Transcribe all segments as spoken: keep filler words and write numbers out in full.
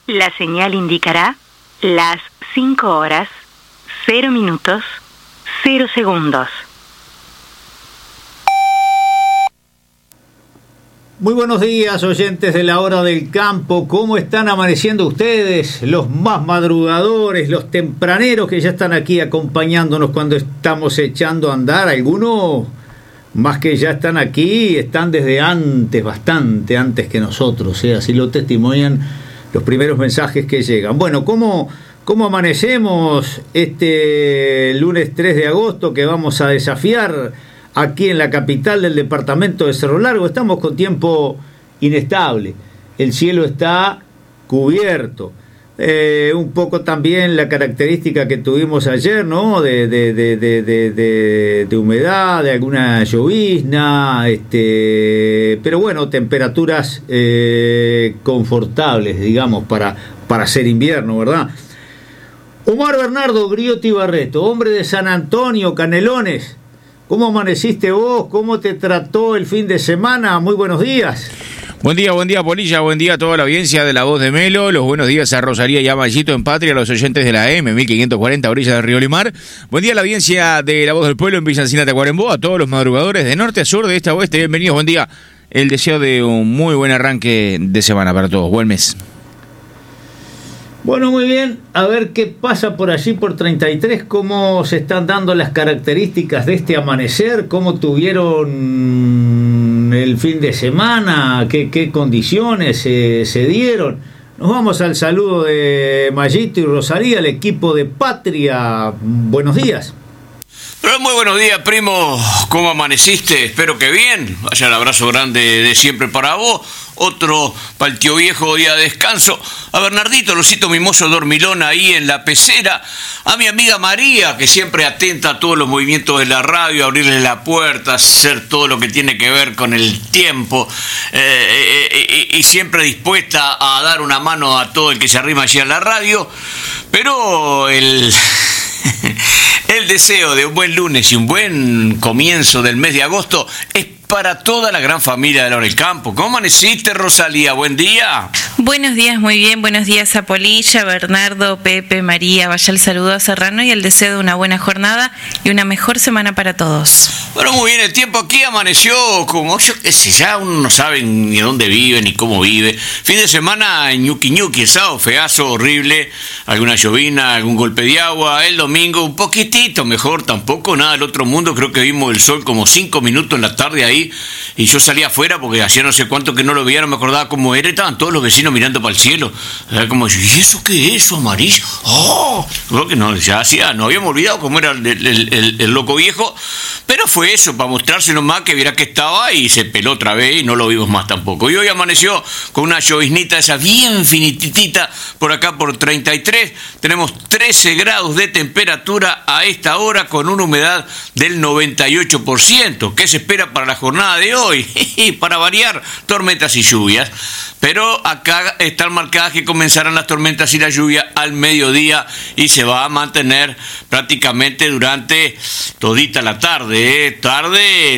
La señal indicará las cinco horas, cero minutos, cero segundos. Muy buenos días, oyentes de la Hora del Campo. ¿Cómo están amaneciendo ustedes? Los más madrugadores, los tempraneros que ya están aquí acompañándonos cuando estamos echando a andar. Algunos, más que ya están aquí, están desde antes, bastante antes que nosotros, ¿eh? Así lo testimonian los primeros mensajes que llegan. Bueno, ¿cómo, cómo amanecemos este lunes tres de agosto que vamos a desafiar aquí en la capital del departamento de Cerro Largo? Estamos con tiempo inestable, el cielo está cubierto, eh, un poco también la característica que tuvimos ayer, ¿no? De, de, de, de, de, de, de humedad, de alguna llovizna, este, pero bueno, temperaturas eh, confortables, digamos, para, para ser invierno, ¿verdad? Omar Bernardo Griotti Barreto, hombre de San Antonio, Canelones. ¿Cómo amaneciste vos? ¿Cómo te trató el fin de semana? Muy buenos días. Buen día, buen día, Polilla, buen día a toda la audiencia de La Voz de Melo, los buenos días a Rosaría y a Mayito en Patria, a los oyentes de la M, mil quinientos cuarenta, orilla del Río Limar. Buen día a la audiencia de La Voz del Pueblo en Villa Encina, Tacuarembó, a todos los madrugadores de norte a sur, de este a oeste, bienvenidos, buen día. El deseo de un muy buen arranque de semana para todos, buen mes. Bueno, muy bien, a ver qué pasa por allí por treinta y tres, cómo se están dando las características de este amanecer, cómo tuvieron el fin de semana, qué, qué condiciones se, se dieron. Nos vamos al saludo de Mayito y Rosalía, el equipo de Patria. Buenos días. Pero muy buenos días, primo. ¿Cómo amaneciste? Espero que bien. Vaya el abrazo grande de siempre para vos. Otro para el tío viejo, día de descanso. A Bernardito, Losito Mimoso Dormilón ahí en la pecera. A mi amiga María, que siempre atenta a todos los movimientos de la radio, abrirle la puerta, hacer todo lo que tiene que ver con el tiempo. Eh, eh, y, y siempre dispuesta a dar una mano a todo el que se arrima allí a la radio. Pero el... El deseo de un buen lunes y un buen comienzo del mes de agosto es para toda la gran familia de La Hora del Campo. ¿Cómo amaneciste, Rosalía? Buen día. Buenos días, muy bien. Buenos días a Polilla, Bernardo, Pepe, María. Vaya el saludo a Serrano y el deseo de una buena jornada y una mejor semana para todos. Bueno, muy bien. El tiempo aquí amaneció como, yo qué sé, ya uno no sabe ni dónde vive ni cómo vive. Fin de semana en ñuqui ñuqui, el sábado feazo, horrible. Alguna llovina, algún golpe de agua. El domingo un poquitito mejor, tampoco nada del otro mundo. Creo que vimos el sol como cinco minutos en la tarde ahí. Y yo salí afuera porque hacía no sé cuánto que no lo veía, no me acordaba cómo era. Estaban todos los vecinos mirando para el cielo. Era como, ¿y eso qué es? ¿Eso amarillo? ¡Oh! Creo que no, ya hacía, no habíamos olvidado cómo era el, el, el, el loco viejo. Pero fue eso, para mostrarse nomás que viera que estaba y se peló otra vez y no lo vimos más tampoco. Y hoy amaneció con una lloviznita esa bien finititita por acá por treinta y tres. Tenemos trece grados de temperatura a esta hora con una humedad del noventa y ocho por ciento. ¿Qué se espera para la jornada de hoy? Para variar, tormentas y lluvias. Pero acá están marcadas que comenzarán las tormentas y la lluvia al mediodía y se va a mantener prácticamente durante todita la tarde, ¿eh? Tarde,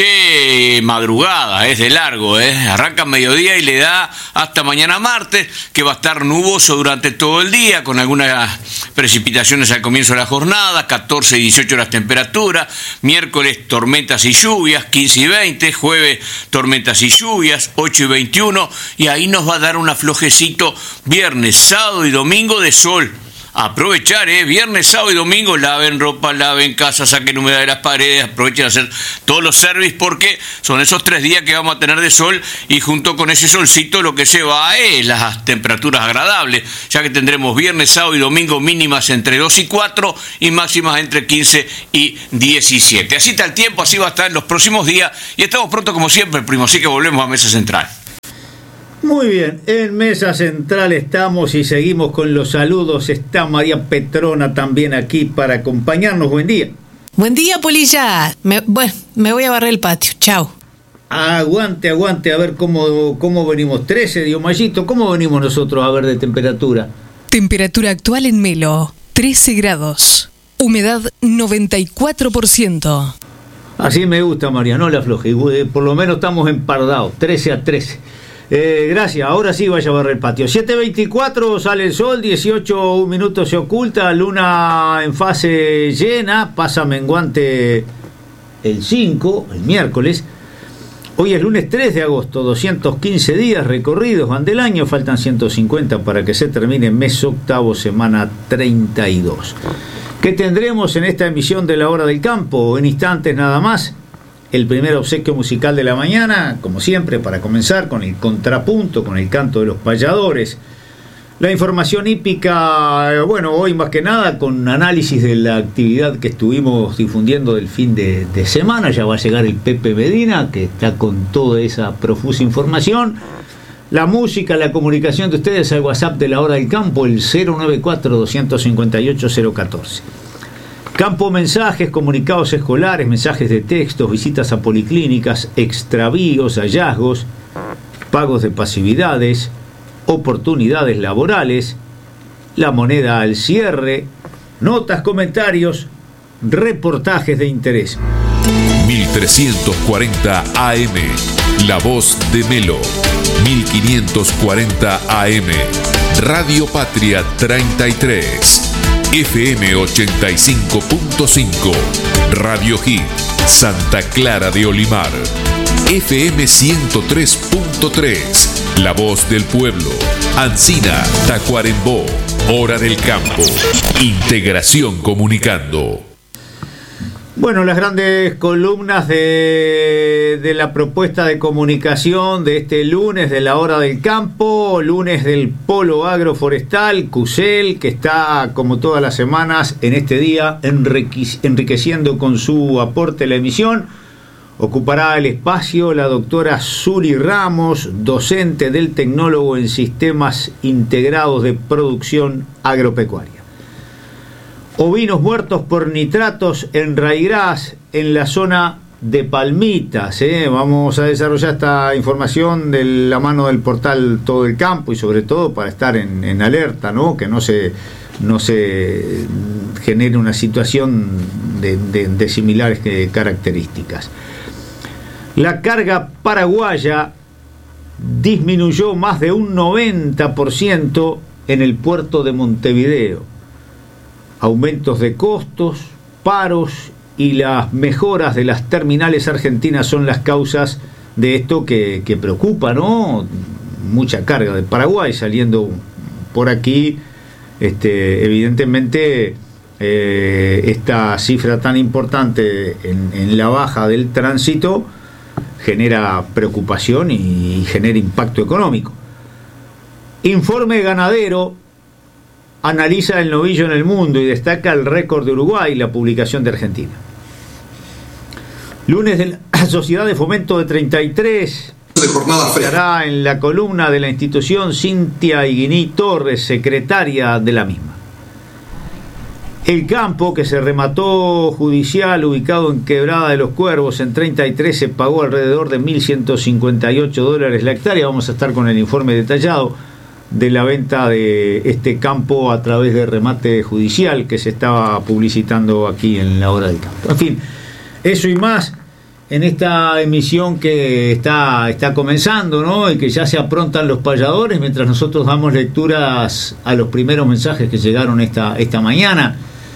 noche, madrugada, es de largo, ¿eh? Arranca mediodía y le da hasta mañana martes, que va a estar nuboso durante todo el día, con algunas precipitaciones al comienzo de la jornada, catorce y dieciocho las temperaturas, miércoles tormentas y lluvias, quince y veinte, jueves tormentas y lluvias, ocho y veintiuno, y ahí nos va a dar un aflojecito viernes, sábado y domingo de sol. Aprovechar, ¿eh? Viernes, sábado y domingo, laven ropa, laven casa, saquen humedad de las paredes, aprovechen a hacer todos los servicios porque son esos tres días que vamos a tener de sol y junto con ese solcito lo que se va es las temperaturas agradables, ya que tendremos viernes, sábado y domingo mínimas entre dos y cuatro y máximas entre quince y diecisiete. Así está el tiempo, así va a estar en los próximos días y estamos pronto como siempre, primo, así que volvemos a Mesa Central. Muy bien, en Mesa Central estamos y seguimos con los saludos. Está María Petrona también aquí para acompañarnos. Buen día. Buen día, Polilla. Me, bueno, me voy a barrer el patio. Chao. Aguante, aguante, a ver cómo, cómo venimos. trece, dio Mayito. ¿Cómo venimos nosotros a ver de temperatura? Temperatura actual en Melo, trece grados. Humedad noventa y cuatro por ciento. Así me gusta, María, no le afloje. Por lo menos estamos empardados, trece a trece. Eh, gracias, ahora sí vaya a barrer el patio. siete veinticuatro sale el sol, dieciocho minutos se oculta, luna en fase llena, pasa menguante el cinco, el miércoles. Hoy es lunes tres de agosto, doscientos quince días recorridos van del año, faltan ciento cincuenta para que se termine mes octavo, semana treinta y dos. ¿Qué tendremos en esta emisión de La Hora del Campo? En instantes nada más. El primer obsequio musical de la mañana, como siempre, para comenzar con el contrapunto, con el canto de los payadores. La información hípica, bueno, hoy más que nada con análisis de la actividad que estuvimos difundiendo del fin de, de semana. Ya va a llegar el Pepe Medina, que está con toda esa profusa información. La música, la comunicación de ustedes al WhatsApp de La Hora del Campo, el cero nueve cuatro, dos cinco ocho, cero uno cuatro. Campo mensajes, comunicados escolares, mensajes de textos, visitas a policlínicas, extravíos, hallazgos, pagos de pasividades, oportunidades laborales, la moneda al cierre, notas, comentarios, reportajes de interés. mil trescientos cuarenta A M, La Voz de Melo. mil quinientos cuarenta A M, Radio Patria treinta y tres. F M ochenta y cinco punto cinco, Radio Hit, Santa Clara de Olimar. F M ciento tres punto tres, La Voz del Pueblo, Ancina, Tacuarembó. Hora del Campo, Integración Comunicando. Bueno, las grandes columnas de, de la propuesta de comunicación de este lunes de La Hora del Campo, lunes del Polo Agroforestal, CUSEL, que está como todas las semanas en este día enrique- enriqueciendo con su aporte la emisión. Ocupará el espacio la doctora Zuri Ramos, docente del Tecnólogo en Sistemas Integrados de Producción Agropecuaria. Ovinos muertos por nitratos en Raigras, en la zona de Palmitas. ¿eh? Vamos a desarrollar esta información de la mano del portal Todo el Campo y sobre todo para estar en, en alerta, ¿no? Que no se, no se genere una situación de, de, de similares características. La carga paraguaya disminuyó más de un noventa por ciento en el puerto de Montevideo. Aumentos de costos, paros y las mejoras de las terminales argentinas son las causas de esto que, que preocupa, ¿no? Mucha carga de Paraguay saliendo por aquí. Este, evidentemente, eh, esta cifra tan importante en, en la baja del tránsito genera preocupación y genera impacto económico. Informe ganadero analiza el novillo en el mundo y destaca el récord de Uruguay, la publicación de Argentina. Lunes de la Sociedad de Fomento de treinta y tres. De jornada fría. Estará en la columna de la institución Cintia Higuiní Torres, secretaria de la misma. El campo, que se remató judicial ubicado en Quebrada de los Cuervos en treinta y tres, se pagó alrededor de mil ciento cincuenta y ocho dólares la hectárea. Vamos a estar con el informe detallado de la venta de este campo a través de remate judicial que se estaba publicitando aquí en La Hora del Campo. En fin, eso y más en esta emisión que está, está comenzando, ¿no? Y que ya se aprontan los payadores mientras nosotros damos lecturas a los primeros mensajes que llegaron esta, esta mañana.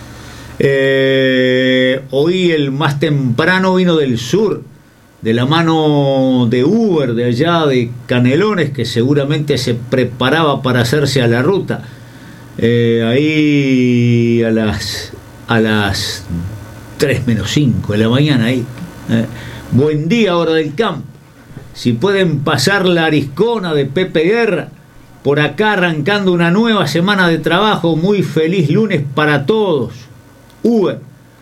Eh, hoy el más temprano vino del sur, de la mano de Uber, de allá de Canelones, que seguramente se preparaba para hacerse a la ruta. Eh, ahí a las a las tres menos cinco de la mañana ahí. Eh. Buen día, Hora del Campo. Si pueden pasar la ariscona de Pepe Guerra, por acá arrancando una nueva semana de trabajo. Muy feliz lunes para todos. Uber.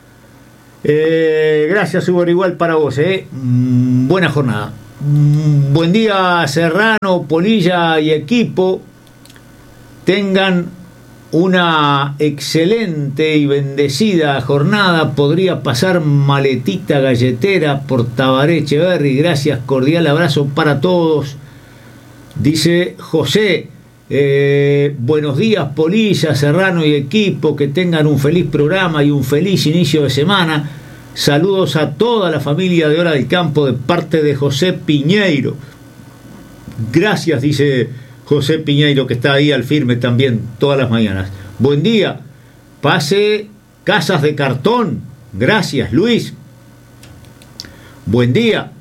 Eh, gracias, Uber, igual para vos. Eh. Mm, buena jornada. Mm, buen día, Serrano, Polilla y equipo. Tengan una excelente y bendecida jornada. Podría pasar maletita galletera por Tabaré Echeverri. Gracias, cordial abrazo para todos. Dice José. Eh, buenos días, Polilla, Serrano y equipo, que tengan un feliz programa y un feliz inicio de semana. Saludos a toda la familia de Hora del Campo de parte de José Piñeiro. Gracias, dice José Piñeiro, que está ahí al firme también todas las mañanas. Buen día. Pase casas de cartón. Gracias, Luis. Buen día.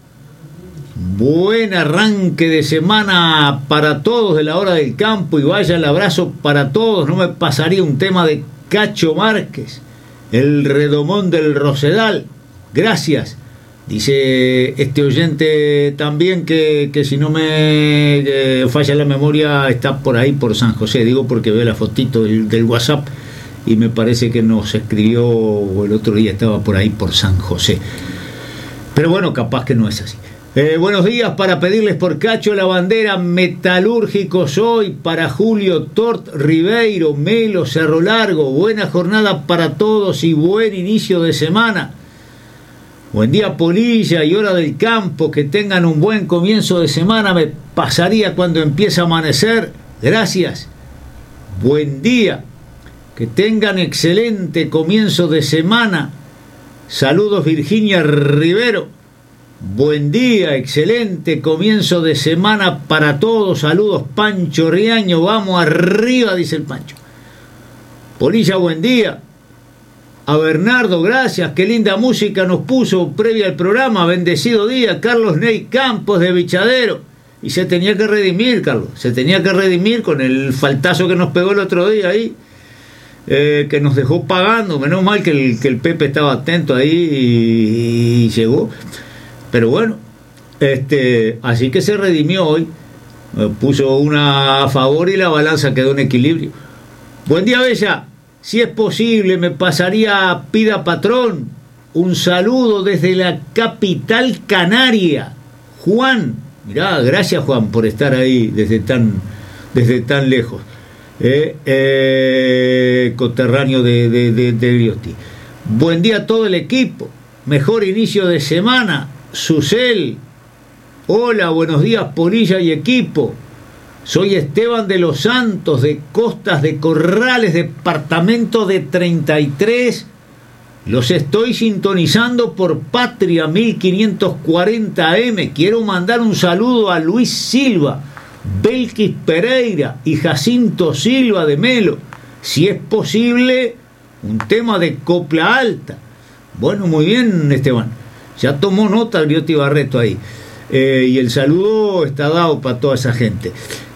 Buen arranque de semana para todos de la hora del campo y vaya el abrazo para todos. No me pasaría un tema de Cacho Márquez, el redomón del Rosedal. Gracias. Dice este oyente también que, que si no me eh, falla la memoria está por ahí por San José. Digo porque veo la fotito del, del WhatsApp y me parece que nos escribió o el otro día estaba por ahí por San José. Pero bueno, capaz que no es así. Eh, buenos días para pedirles por Cacho la bandera Metalúrgicos hoy para Julio Tort Ribeiro, Melo, Cerro Largo. Buena jornada para todos y buen inicio de semana. Buen día, Polilla y hora del campo. Que tengan un buen comienzo de semana. Me pasaría cuando empieza a amanecer. Gracias. Buen día. Que tengan excelente comienzo de semana. Saludos, Virginia Rivero. Buen día, excelente comienzo de semana para todos. Saludos, Pancho Riaño. Vamos arriba, dice el Pancho. Polilla, buen día. A Bernardo, gracias. Qué linda música nos puso previa al programa. Bendecido día. Carlos Ney Campos de Bichadero. Y se tenía que redimir, Carlos. Se tenía que redimir con el faltazo que nos pegó el otro día ahí. Eh, que nos dejó pagando. Menos mal que el, que el Pepe estaba atento ahí y, y llegó. Pero bueno, este, así que se redimió hoy. Eh, puso una a favor y la balanza quedó en equilibrio. Buen día, Bella. Si es posible, me pasaría Pida Patrón. Un saludo desde la capital canaria. Juan. Mirá, gracias, Juan, por estar ahí desde tan, desde tan lejos. Eh, eh, coterráneo de, de, de, de Liotti. Buen día a todo el equipo. Mejor inicio de semana. Susel. Hola, buenos días, Polilla y equipo. Soy Esteban de los Santos, de Costas de Corrales, departamento de treinta y tres. Los estoy sintonizando por Patria mil quinientos cuarenta A M. Quiero mandar un saludo a Luis Silva, Belkis Pereira y Jacinto Silva de Melo. Si es posible, un tema de copla alta. Bueno, muy bien, Esteban. Ya tomó nota Griotti Barreto ahí. Eh, y el saludo está dado para toda esa gente.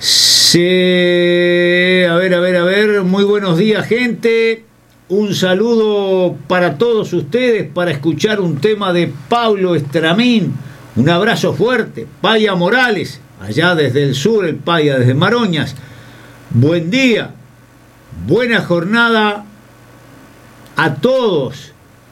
Se... A ver, a ver, a ver. Muy buenos días, gente. Un saludo para todos ustedes para escuchar un tema de Pablo Estramín. Un abrazo fuerte. Paya Morales, allá desde el sur, el Paya desde Maroñas. Buen día. Buena jornada a todos.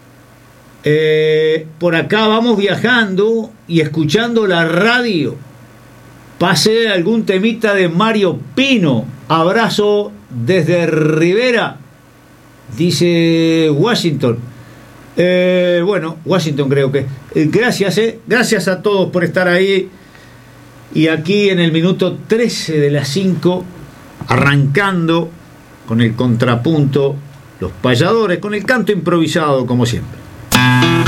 Eh, por acá vamos viajando y escuchando la radio. Pase algún temita de Mario Pino. Abrazo desde Rivera, dice Washington. Eh, bueno, Washington creo que. Eh, gracias, eh. Gracias a todos por estar ahí. Y aquí en el minuto trece de las cinco, arrancando con el contrapunto, los payadores, con el canto improvisado como siempre.